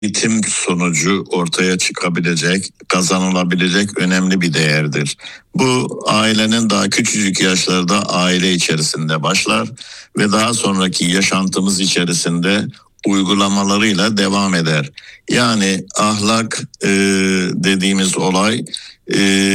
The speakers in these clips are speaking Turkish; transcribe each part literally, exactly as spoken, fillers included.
eğitim sonucu ortaya çıkabilecek, kazanılabilecek önemli bir değerdir. Bu ailenin daha küçücük yaşlarda aile içerisinde başlar ve daha sonraki yaşantımız içerisinde uygulamalarıyla devam eder. Yani ahlak e, dediğimiz olay e,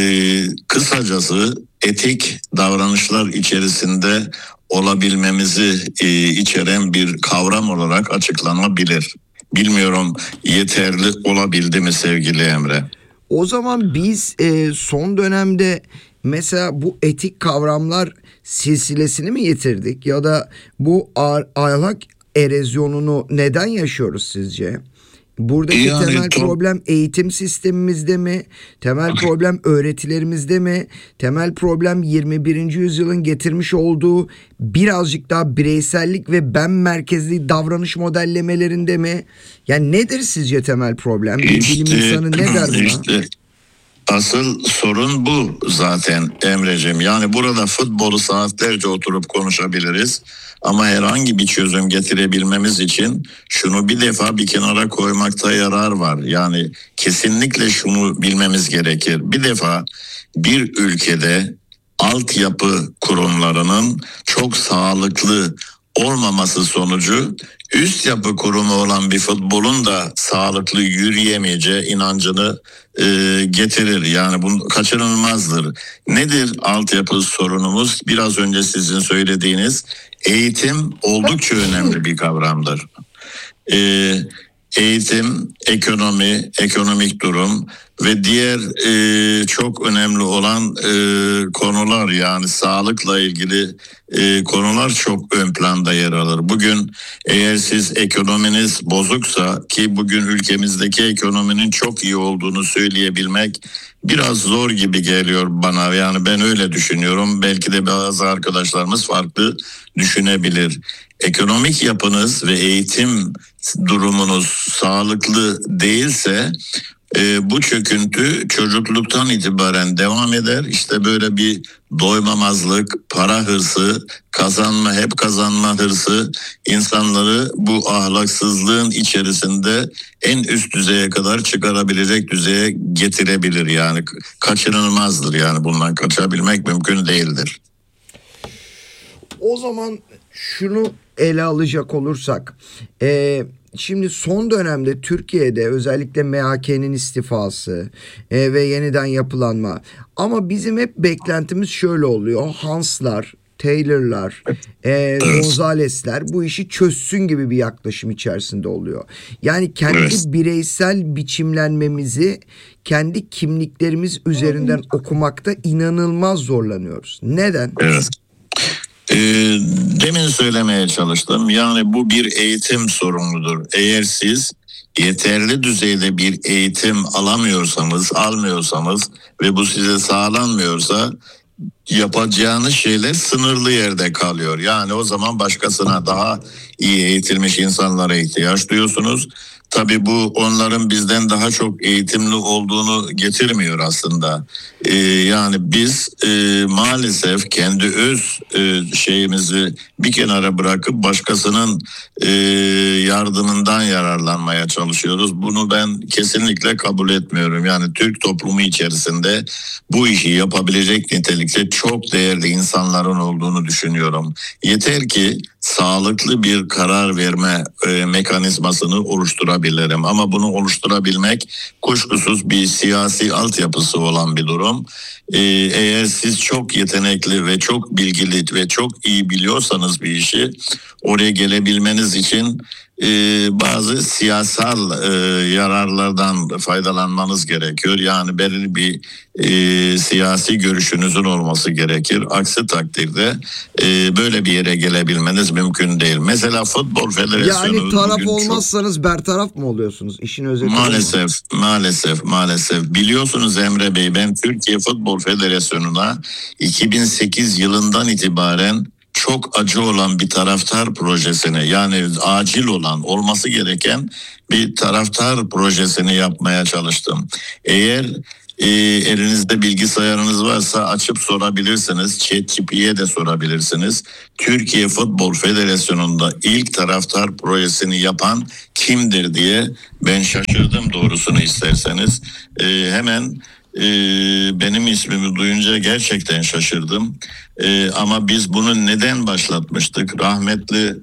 kısacası etik davranışlar içerisinde olabilmemizi e, içeren bir kavram olarak açıklanabilir. Bilmiyorum yeterli olabildi mi sevgili Emre? O zaman biz e, son dönemde mesela bu etik kavramlar silsilesini mi yitirdik ya da bu a- ahlak erozyonunu neden yaşıyoruz sizce? Buradaki Yani temel to- problem eğitim sistemimizde mi? Temel problem öğretilerimizde mi? Temel problem yirmi birinci yüzyılın getirmiş olduğu birazcık daha bireysellik ve ben merkezli davranış modellemelerinde mi? Yani nedir sizce temel problem? Bir bilim işte insanı ne der buna? işte asıl sorun bu zaten Emreciğim. Yani burada futbolu saatlerce oturup konuşabiliriz. Ama herhangi bir çözüm getirebilmemiz için şunu bir defa bir kenara koymakta yarar var. Yani kesinlikle şunu bilmemiz gerekir. Bir defa bir ülkede altyapı kurumlarının çok sağlıklı olmaması sonucu üst yapı kurumu olan bir futbolun da sağlıklı yürüyemeyeceği inancını e, getirir. Yani bu kaçınılmazdır. Nedir altyapı sorunumuz? Biraz önce sizin söylediğiniz eğitim oldukça önemli bir kavramdır. E, eğitim, ekonomi, ekonomik durum ve diğer e, çok önemli olan e, konular, yani sağlıkla ilgili e, konular çok ön planda yer alır. Bugün eğer siz ekonominiz bozuksa, ki bugün ülkemizdeki ekonominin çok iyi olduğunu söyleyebilmek biraz zor gibi geliyor bana. Yani ben öyle düşünüyorum. Belki de bazı arkadaşlarımız farklı düşünebilir. Ekonomik yapınız ve eğitim durumunuz sağlıklı değilse e, bu çöküntü çocukluktan itibaren devam eder. İşte böyle bir doymamazlık, para hırsı, kazanma, hep kazanma hırsı insanları bu ahlaksızlığın içerisinde en üst düzeye kadar çıkarabilecek düzeye getirebilir. Yani kaçınılmazdır, yani bundan kaçabilmek mümkün değildir. O zaman şunu ele alacak olursak, e, şimdi son dönemde Türkiye'de özellikle M H K'nin istifası e, ve yeniden yapılanma, ama bizim hep beklentimiz şöyle oluyor: Hanslar, Taylor'lar, e, Gonzales'ler bu işi çözsün gibi bir yaklaşım içerisinde oluyor. Yani kendi Evet. bireysel biçimlenmemizi kendi kimliklerimiz üzerinden okumakta inanılmaz zorlanıyoruz. Neden? Evet. Ee, demin söylemeye çalıştım. Yani bu bir eğitim sorunudur. Eğer siz yeterli düzeyde bir eğitim alamıyorsanız, almıyorsanız ve bu size sağlanmıyorsa, yapacağınız şeyler sınırlı yerde kalıyor. Yani o zaman başkasına, daha iyi eğitilmiş insanlara ihtiyaç duyuyorsunuz. Tabii bu onların bizden daha çok eğitimli olduğunu getirmiyor aslında. Ee, yani biz e, maalesef kendi öz e, şeyimizi bir kenara bırakıp başkasının e, yardımından yararlanmaya çalışıyoruz. Bunu ben kesinlikle kabul etmiyorum. Yani Türk toplumu içerisinde bu işi yapabilecek nitelikte çok değerli insanların olduğunu düşünüyorum. Yeter ki sağlıklı bir karar verme e, mekanizmasını oluşturabilirim. Ama bunu oluşturabilmek kuşkusuz bir siyasi altyapısı olan bir durum. E, eğer siz çok yetenekli ve çok bilgili ve çok iyi biliyorsanız bir işi, oraya gelebilmeniz için e, bazı siyasal e, yararlardan faydalanmanız gerekiyor. Yani belirli bir e, siyasi görüşünüzün olması gerekir. Aksi takdirde e, böyle bir yere gelebilmeniz mümkün değil. Mesela Futbol Federasyonu Yani taraf bugün çok... olmazsanız bertaraf mı oluyorsunuz? İşin özeti bu mu? Maalesef, maalesef, maalesef. Biliyorsunuz Emre Bey, ben Türkiye Futbol Federasyonu'na iki bin sekiz yılından itibaren çok acı olan bir taraftar projesini, yani acil olan, olması gereken bir taraftar projesini yapmaya çalıştım. Eğer e, elinizde bilgisayarınız varsa açıp sorabilirsiniz. ChatGPT'ye de sorabilirsiniz. Türkiye Futbol Federasyonu'nda ilk taraftar projesini yapan kimdir diye ben şaşırdım doğrusunu isterseniz. E, hemen e, benim ismimi duyunca gerçekten şaşırdım. E, ama biz bunu neden başlatmıştık? Rahmetli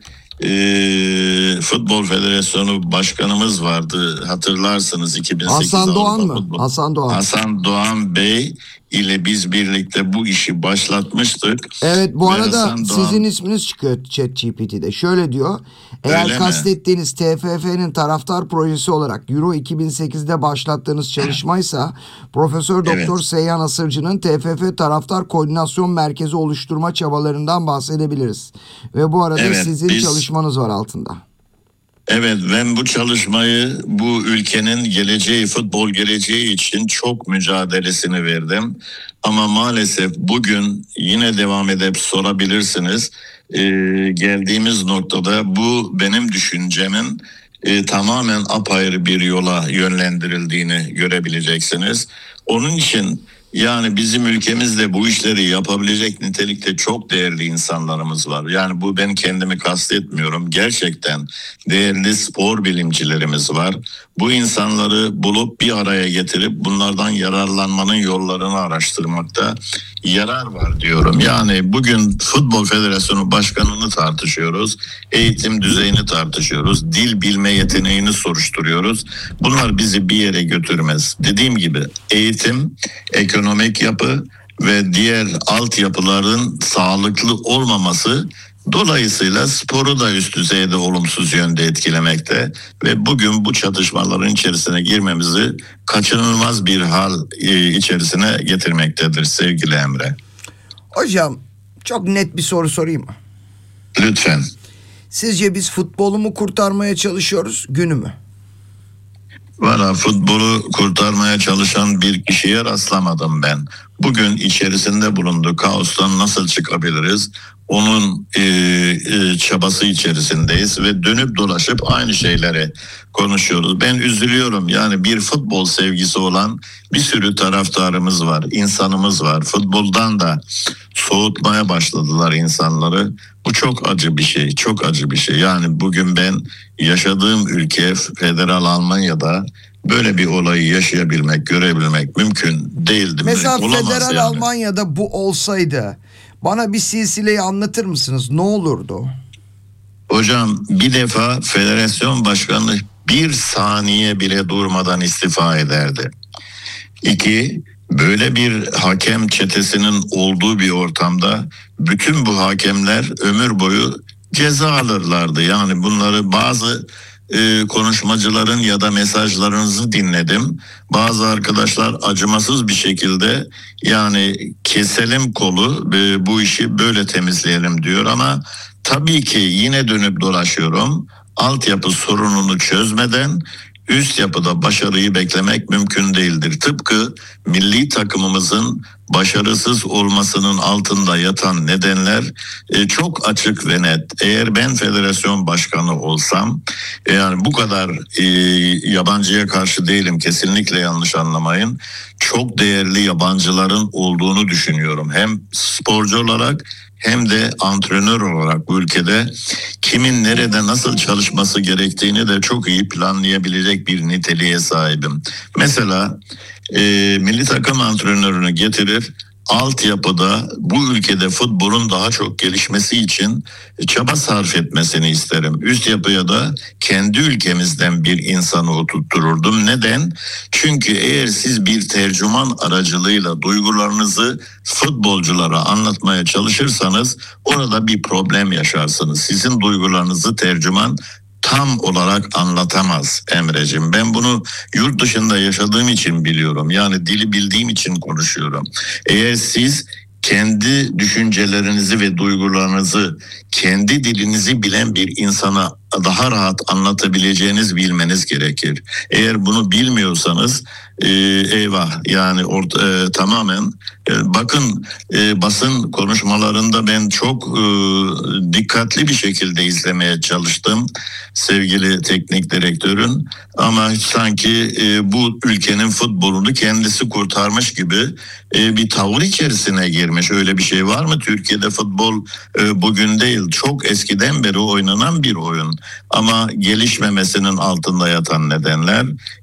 e, Futbol Federasyonu Başkanımız vardı, hatırlarsınız, iki bin sekiz Hasan Doğan Avrupa mı? Futbol. Hasan Doğan. Hasan Doğan Bey ile biz birlikte bu işi başlatmıştık. Evet, bu Ve arada Hasan Doğan- sizin isminiz çıkıyor ChatGPT'de. Şöyle diyor. Eğer Öyle mi? kastettiğiniz T F F'nin taraftar projesi olarak Euro iki bin sekizde başlattığınız çalışmaysa Profesör Doktor Evet. Seyhan Asırcı'nın T F F Taraftar Koordinasyon Merkezi oluşturma çabalarından bahsedebiliriz. Ve bu arada Evet, sizin biz- çalışmanız var altında. Evet, ben bu çalışmayı bu ülkenin geleceği, futbol geleceği için çok mücadelesini verdim. Ama maalesef bugün yine devam edip sorabilirsiniz. Ee, geldiğimiz noktada bu benim düşüncemin e, tamamen apayrı bir yola yönlendirildiğini görebileceksiniz. Onun için yani bizim ülkemizde bu işleri yapabilecek nitelikte çok değerli insanlarımız var. Yani bu, ben kendimi kastetmiyorum. Gerçekten değerli spor bilimcilerimiz var. Bu insanları bulup bir araya getirip bunlardan yararlanmanın yollarını araştırmakta yarar var diyorum. Yani bugün Futbol Federasyonu Başkanı'nı tartışıyoruz. Eğitim düzeyini tartışıyoruz. Dil bilme yeteneğini soruşturuyoruz. Bunlar bizi bir yere götürmez. Dediğim gibi eğitim, ekonomik yapı ve diğer altyapıların sağlıklı olmaması dolayısıyla sporu da üst düzeyde olumsuz yönde etkilemekte ve bugün bu çatışmaların içerisine girmemizi kaçınılmaz bir hal e, içerisine getirmektedir sevgili Emre. Hocam, çok net bir soru sorayım mı? Lütfen. Sizce biz futbolu mu kurtarmaya çalışıyoruz, günü mü? Valla futbolu kurtarmaya çalışan bir kişiye rastlamadım ben. Bugün içerisinde bulunduğu kaostan nasıl çıkabiliriz? Onun e, e, çabası içerisindeyiz ve dönüp dolaşıp aynı şeyleri konuşuyoruz. Ben üzülüyorum, yani bir futbol sevgisi olan bir sürü taraftarımız var, insanımız var. Futboldan da soğutmaya başladılar insanları. Bu çok acı bir şey, çok acı bir şey. Yani bugün ben yaşadığım ülke Federal Almanya'da böyle bir olayı yaşayabilmek, görebilmek mümkün değildi. Mesela Olamaz Federal yani. Almanya'da bu olsaydı bana bir silsileyi anlatır mısınız? Ne olurdu? Hocam, bir defa federasyon başkanı bir saniye bile durmadan istifa ederdi. İki, böyle bir hakem çetesinin olduğu bir ortamda bütün bu hakemler ömür boyu ceza alırlardı. Yani bunları bazı e, konuşmacıların ya da mesajlarınızı dinledim. Bazı arkadaşlar acımasız bir şekilde yani keselim kolu, e, bu işi böyle temizleyelim diyor ama tabii ki yine dönüp dolaşıyorum. Altyapı sorununu çözmeden üst yapıda başarıyı beklemek mümkün değildir. Tıpkı milli takımımızın başarısız olmasının altında yatan nedenler e, çok açık ve net. Eğer ben federasyon başkanı olsam, e, yani bu kadar e, yabancıya karşı değilim, kesinlikle yanlış anlamayın. Çok değerli yabancıların olduğunu düşünüyorum. Hem sporcu olarak hem de antrenör olarak bu ülkede kimin nerede nasıl çalışması gerektiğini de çok iyi planlayabilecek bir niteliğe sahibim. Mesela e, milli takım antrenörünü getirir, altyapıda bu ülkede futbolun daha çok gelişmesi için çaba sarf etmesini isterim. Üst yapıya da kendi ülkemizden bir insanı oturttururdum. Neden? Çünkü eğer siz bir tercüman aracılığıyla duygularınızı futbolculara anlatmaya çalışırsanız orada bir problem yaşarsınız. Sizin duygularınızı tercüman tam olarak anlatamaz Emreciğim. Ben bunu yurt dışında yaşadığım için biliyorum. Yani dili bildiğim için konuşuyorum. Eğer siz kendi düşüncelerinizi ve duygularınızı kendi dilinizi bilen bir insana daha rahat anlatabileceğiniz, bilmeniz gerekir. Eğer bunu bilmiyorsanız e, eyvah yani orta, e, tamamen e, bakın e, basın konuşmalarında ben çok e, dikkatli bir şekilde izlemeye çalıştım sevgili teknik direktörün, ama sanki e, bu ülkenin futbolunu kendisi kurtarmış gibi e, bir tavır içerisine girmiş. Öyle bir şey var mı? Türkiye'de futbol e, bugün değil, çok eskiden beri oynanan bir oyun, ama gelişmemesinin altında yatan nedenler